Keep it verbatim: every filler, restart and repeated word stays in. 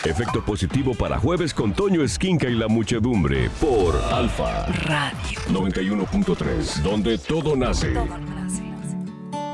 Efecto positivo para jueves con Toño Esquinca y la muchedumbre por Alfa Radio noventa y uno punto tres, donde todo nace. Todo nace.